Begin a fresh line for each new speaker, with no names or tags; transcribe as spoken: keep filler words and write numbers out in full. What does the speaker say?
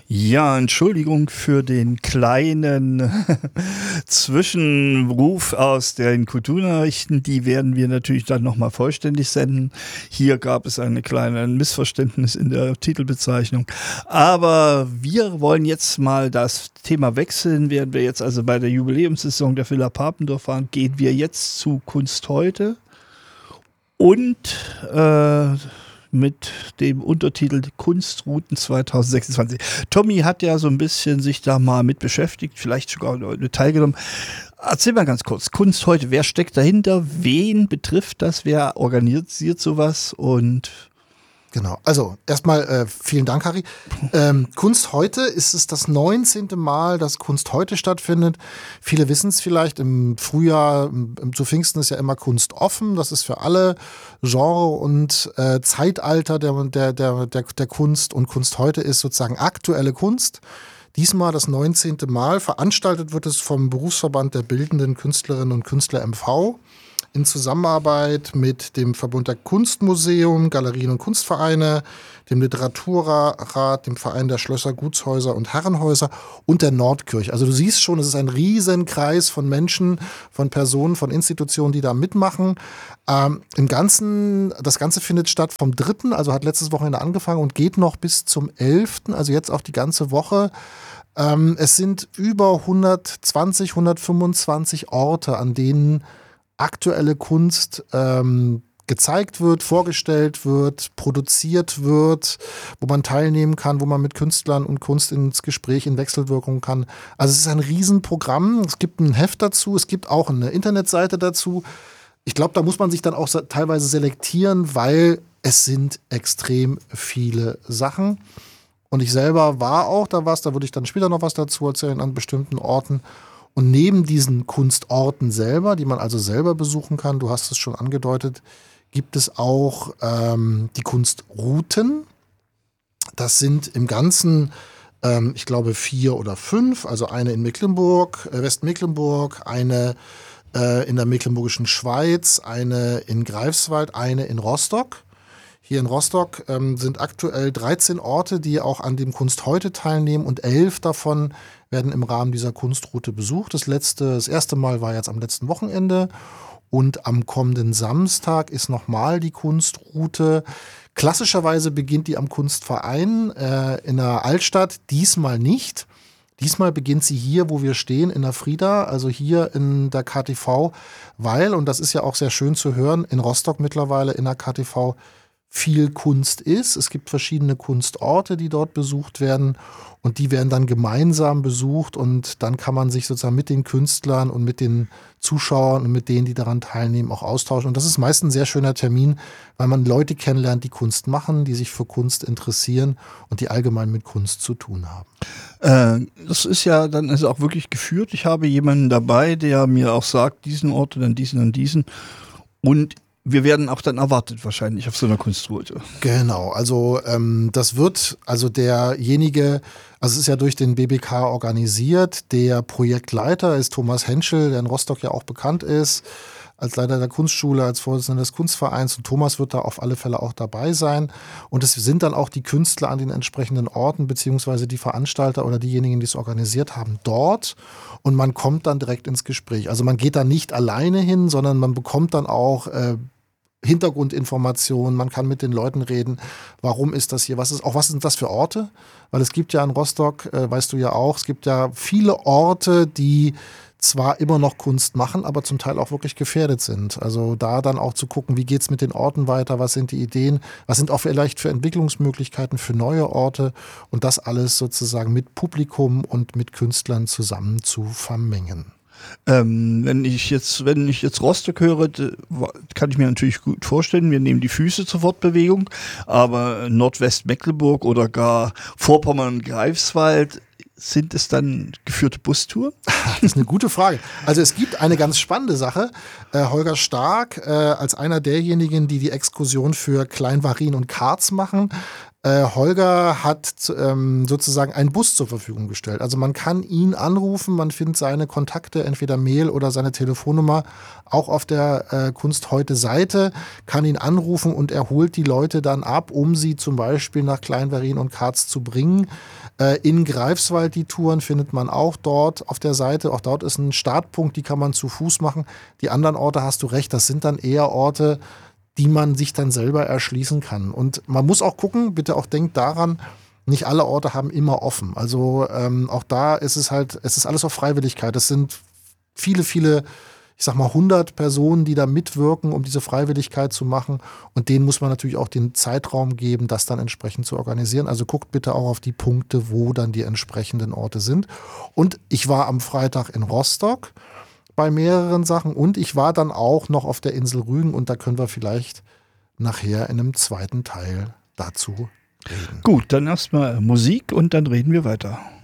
Ja, Entschuldigung für den kleinen Zwischenruf aus den Kulturnachrichten. Die werden wir natürlich dann nochmal vollständig senden. Hier gab es ein kleines Missverständnis in der Titelbezeichnung. Aber wir wollen jetzt mal das Thema wechseln. Während wir jetzt also bei der Jubiläumssaison der Villa Papendorf waren, gehen wir jetzt zu Kunst heute. Und äh, mit dem Untertitel Kunstrouten zwanzig sechsundzwanzig. Tommy hat ja so ein bisschen sich da mal mit beschäftigt, vielleicht sogar mit teilgenommen. Erzähl mal ganz kurz, Kunst heute, wer steckt dahinter, wen betrifft das, wer organisiert sowas und...
Genau, also erstmal äh, vielen Dank, Harry. Ähm, Kunst heute ist es das neunzehnte Mal, dass Kunst heute stattfindet. Viele wissen es vielleicht, im Frühjahr, im, zu Pfingsten ist ja immer Kunst offen. Das ist für alle Genre und äh, Zeitalter der, der, der, der, der Kunst. Und Kunst heute ist sozusagen aktuelle Kunst. Diesmal das neunzehnte Mal. Veranstaltet wird es vom Berufsverband der Bildenden Künstlerinnen und Künstler M V. In Zusammenarbeit mit dem Verbund der Kunstmuseum, Galerien und Kunstvereine, dem Literaturrat, dem Verein der Schlösser, Gutshäuser und Herrenhäuser und der Nordkirche. Also du siehst schon, es ist ein riesen Kreis von Menschen, von Personen, von Institutionen, die da mitmachen. Ähm, im Ganzen, das Ganze findet statt vom dritten, also hat letztes Wochenende angefangen und geht noch bis zum elften, also jetzt auch die ganze Woche. Ähm, es sind über hundertzwanzig, hundertfünfundzwanzig Orte, an denen aktuelle Kunst ähm, gezeigt wird, vorgestellt wird, produziert wird, wo man teilnehmen kann, wo man mit Künstlern und Kunst ins Gespräch, in Wechselwirkung kann. Also es ist ein Riesenprogramm. Es gibt ein Heft dazu, es gibt auch eine Internetseite dazu. Ich glaube, da muss man sich dann auch teilweise selektieren, weil es sind extrem viele Sachen. Und ich selber war auch da was, da würde ich dann später noch was dazu erzählen, an bestimmten Orten. Und neben diesen Kunstorten selber, die man also selber besuchen kann, du hast es schon angedeutet, gibt es auch ähm, die Kunstrouten. Das sind im Ganzen, ähm, ich glaube, vier oder fünf. Also eine in Mecklenburg, äh, Westmecklenburg, eine äh, in der Mecklenburgischen Schweiz, eine in Greifswald, eine in Rostock. Hier in Rostock ähm, sind aktuell dreizehn Orte, die auch an dem Kunst heute teilnehmen, und elf davon werden im Rahmen dieser Kunstroute besucht. Das letzte, das erste Mal war jetzt am letzten Wochenende, und am kommenden Samstag ist nochmal die Kunstroute. Klassischerweise beginnt die am Kunstverein äh, in der Altstadt, diesmal nicht. Diesmal beginnt sie hier, wo wir stehen, in der Frieda, also hier in der K T V, weil, und das ist ja auch sehr schön zu hören, in Rostock mittlerweile in der K T V viel Kunst ist. Es gibt verschiedene Kunstorte, die dort besucht werden, und die werden dann gemeinsam besucht, und dann kann man sich sozusagen mit den Künstlern und mit den Zuschauern und mit denen, die daran teilnehmen, auch austauschen. Und das ist meist ein sehr schöner Termin, weil man Leute kennenlernt, die Kunst machen, die sich für Kunst interessieren und die allgemein mit Kunst zu tun haben.
Äh, das ist ja dann also auch wirklich geführt. Ich habe jemanden dabei, der mir auch sagt, diesen Ort und dann diesen und diesen. Und wir werden auch dann erwartet wahrscheinlich auf so einer Kunstroute.
Genau, also ähm, das wird, also derjenige, also es ist ja durch den B B K organisiert, der Projektleiter ist Thomas Henschel, der in Rostock ja auch bekannt ist, als Leiter der Kunstschule, als Vorsitzender des Kunstvereins, und Thomas wird da auf alle Fälle auch dabei sein. Und es sind dann auch die Künstler an den entsprechenden Orten, beziehungsweise die Veranstalter oder diejenigen, die es organisiert haben, dort. Und man kommt dann direkt ins Gespräch. Also man geht da nicht alleine hin, sondern man bekommt dann auch äh, Hintergrundinformationen, man kann mit den Leuten reden, warum ist das hier, was ist, auch was sind das für Orte? Weil es gibt ja in Rostock, äh, weißt du ja auch, es gibt ja viele Orte, die zwar immer noch Kunst machen, aber zum Teil auch wirklich gefährdet sind. Also da dann auch zu gucken, wie geht es mit den Orten weiter, was sind die Ideen, was sind auch vielleicht für Entwicklungsmöglichkeiten für neue Orte, und das alles sozusagen mit Publikum und mit Künstlern zusammen zu vermengen.
Ähm, wenn ich jetzt, wenn ich jetzt Rostock höre, kann ich mir natürlich gut vorstellen, wir nehmen die Füße zur Fortbewegung, aber Nordwestmecklenburg oder gar Vorpommern und Greifswald, sind es dann geführte Bustouren?
Das ist eine gute Frage. Also es gibt eine ganz spannende Sache. Äh, Holger Stark, äh, als einer derjenigen, die die Exkursion für Kleinwarien und Karz machen, Äh, Holger hat ähm, sozusagen einen Bus zur Verfügung gestellt. Also man kann ihn anrufen, man findet seine Kontakte, entweder Mail oder seine Telefonnummer, auch auf der äh, Kunst heute Seite, kann ihn anrufen und er holt die Leute dann ab, um sie zum Beispiel nach Kleinwerrin und Karz zu bringen. Äh, in Greifswald die Touren findet man auch dort auf der Seite. Auch dort ist ein Startpunkt, die kann man zu Fuß machen. Die anderen Orte, hast du recht, das sind dann eher Orte, die man sich dann selber erschließen kann. Und man muss auch gucken, bitte auch denkt daran, nicht alle Orte haben immer offen. Also ähm, auch da ist es halt, es ist alles auf Freiwilligkeit. Es sind viele, viele, ich sag mal hundert Personen, die da mitwirken, um diese Freiwilligkeit zu machen. Und denen muss man natürlich auch den Zeitraum geben, das dann entsprechend zu organisieren. Also guckt bitte auch auf die Punkte, wo dann die entsprechenden Orte sind. Und ich war am Freitag in Rostock bei mehreren Sachen und ich war dann auch noch auf der Insel Rügen und da können wir vielleicht nachher in einem zweiten Teil dazu reden.
Gut, dann erstmal Musik und dann reden wir weiter.